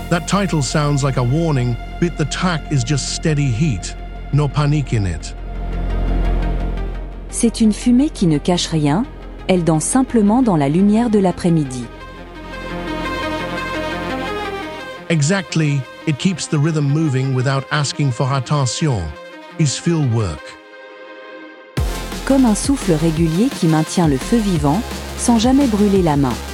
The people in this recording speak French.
That title sounds like a warning, but the tack is just steady heat. No panique in it. C'est une fumée qui ne cache rien, elle danse simplement dans la lumière de l'après-midi. Exactly, it keeps the rhythm moving without asking for attention. Is feel work. Comme un souffle régulier qui maintient le feu vivant, sans jamais brûler la main.